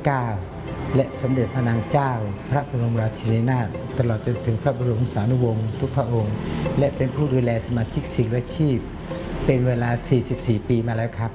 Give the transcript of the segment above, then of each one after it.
9และสมเด็จพระนางเจ้าพระบรมราชินีนาถตลอดจนถึงพระบรมสารีวงศ์ทุกพระองค์และเป็นผู้ดูแลสมาชิกศิลปาชีพเป็นเวลา44 ปีมาแล้วครับ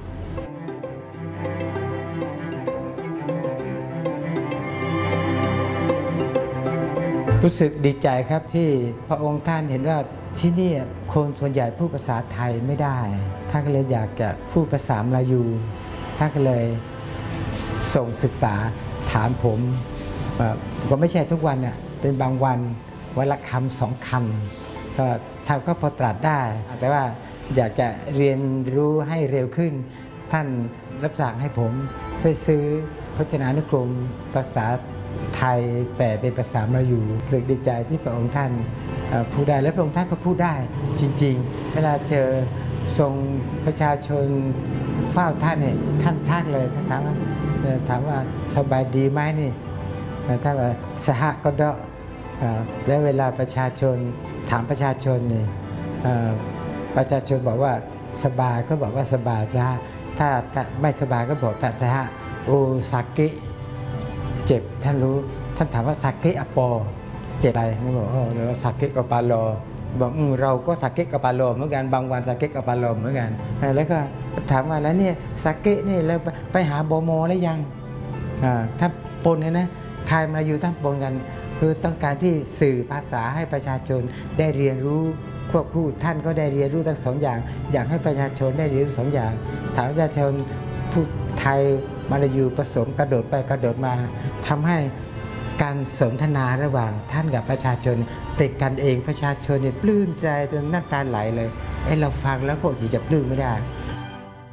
รู้สึกดีใจครับที่พระองค์ท่านเห็นว่าที่นี่คนส่วนใหญ่พูดภาษาไทยไม่ได้ท่านก็เลยอยากจะพูดภาษามลายูท่านก็เลยส่งศึกษาถามผมก็ไม่ใช่ทุกวันน่ะเป็นบางวันวันละคำ2 คำก็ท่านก็พอตรัสได้แต่ว่าอยากจะเรียนรู้ให้เร็วขึ้นท่านรับสั่งให้ผมเพื่อซื้อพจนานุกรมภาษาไทยแปลเป็นภาษามลายูรู้สึกดีใจที่พระองค์ท่านพูดได้และพระองค์ท่านก็พูดได้จริงๆเวลาเจอทรงประชาชนเฝ้าท่านเนี่ยท่านทักเลยท่านถามว่าสบายดีไหมนี่ท่านว่าสหก็ดแล้วเวลาประชาชนถามประชาชนนี่ประชาชนบอกว่าสบายก็บอกว่าสบายสหถ้าไม่สบายก็บอกแต่สหโอซาเกะเจ็บท่านรู้ท่านถามว่าซาเกะอปอเจ็บอะไรไม่บอกแล้วซาเกะกปาโลบอกเราก็ซาเกะกปาโลเหมือนกันบางวันซาเกะกปาโลเหมือนกันแล้วก็ถามว่าแล้วเนี่ยซาเกะนี่เราไปหาบมแล้วยังถ้าปนเนี่ยนะไทยมาอยู่ทั้งปนกันคือต้องการที่สื่อภาษาให้ประชาชนได้เรียนรู้ควบคู่ท่านก็ได้เรียนรู้ทั้ง2 อย่างอยากให้ประชาชนได้เรียนรู้2 อย่างถามประชาชนพูดไทยมาลายูผสมกระโดดไปกระโดดมาทำให้การสนทนาระหว่างท่านกับประชาชนเป็นกันเองประชาชนเนี่ยปลื้มใจจนน้ำตาไหลเลยเราฟังแล้วพวกจีจะปลื้มไม่ได้